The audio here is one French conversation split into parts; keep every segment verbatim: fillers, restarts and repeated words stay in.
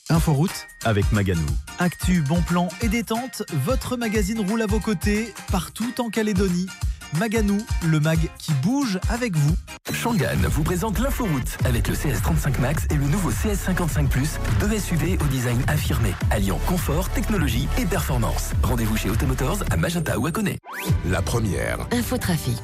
Inforoute avec Maganou. Actu, bon plan et détente, votre magazine roule à vos côtés, partout en Calédonie. Maganou, le mag qui bouge avec vous. Shangan vous présente l'Inforoute avec le C S trente-cinq Max et le nouveau C S cinquante-cinq plus, deux S U V au design affirmé, alliant confort, technologie et performance. Rendez-vous chez Automotors à Magenta ou à Koné. La première. Infotrafic.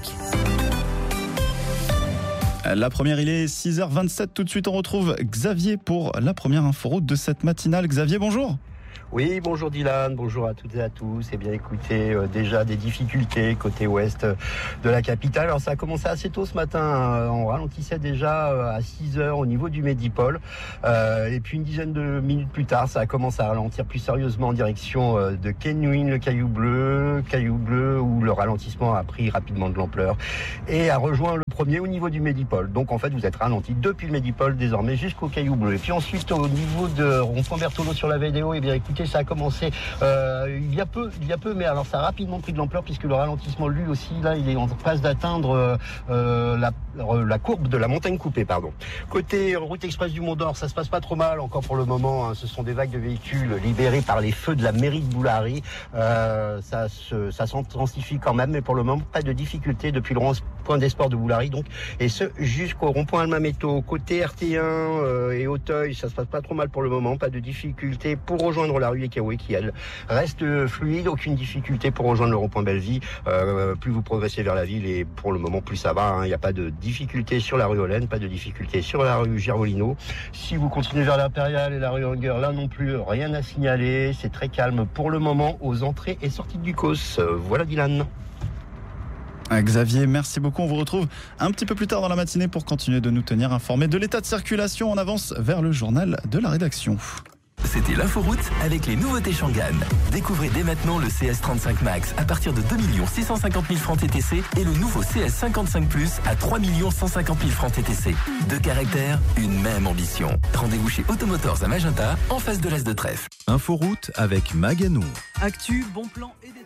La première, il est six heures vingt-sept. Tout de suite, on retrouve Xavier pour la première inforoute de cette matinale. Xavier, bonjour. Oui, bonjour Dylan, bonjour à toutes et à tous. Eh bien écoutez, euh, déjà des difficultés côté ouest de la capitale. Alors ça a commencé assez tôt ce matin, hein. On ralentissait déjà euh, à six heures au niveau du Médipôle. Euh, et puis une dizaine de minutes plus tard, ça a commencé à ralentir plus sérieusement en direction euh, de Kenwin, le Caillou Bleu, Caillou Bleu, où le ralentissement a pris rapidement de l'ampleur et a rejoint le premier au niveau du Médipôle. Donc en fait, vous êtes ralenti depuis le Médipôle désormais jusqu'au Caillou Bleu. Et puis ensuite, au niveau de rond-point Berthelot sur la vidéo, eh bien écoutez, ça a commencé euh, il y a peu, il y a peu, mais alors ça a rapidement pris de l'ampleur puisque le ralentissement, lui aussi, là, il est en phase d'atteindre euh, la, la courbe de la montagne coupée, pardon. Côté route express du Mont d'Or, ça se passe pas trop mal encore pour le moment, hein. Ce sont des vagues de véhicules libérés par les feux de la mairie de Boulary. Euh, ça se, ça s'intensifie quand même, mais pour le moment, pas de difficulté depuis le rond-point des sports de Boulary, donc, et ce jusqu'au rond-point Almaméto. Côté R T un euh, et Auteuil, ça se passe pas trop mal pour le moment, pas de difficulté pour rejoindre la rue Ekawé qui elle reste fluide, aucune difficulté pour rejoindre le rond-point Belleville. Euh, plus vous progressez vers la ville et pour le moment plus ça va, il hein, n'y a pas de difficulté sur la rue Hollen, pas de difficulté sur la rue Gervolino. Si vous continuez vers l'Impériale et la rue Hunger, là non plus rien à signaler, c'est très calme pour le moment aux entrées et sorties du Cos. Euh, voilà Dylan. Xavier, merci beaucoup. On vous retrouve un petit peu plus tard dans la matinée pour continuer de nous tenir informés de l'état de circulation. On avance vers le journal de la rédaction. C'était l'Inforoute avec les nouveautés Shangan. Découvrez dès maintenant le C S trente-cinq Max à partir de deux millions six cent cinquante mille francs T T C et le nouveau C S cinquante-cinq plus à trois millions cent cinquante mille francs T T C. Deux caractères, une même ambition. Rendez-vous chez Automotors à Magenta, en face de l'As de Trèfle. Inforoute avec Maganou. Actu, bon plan et des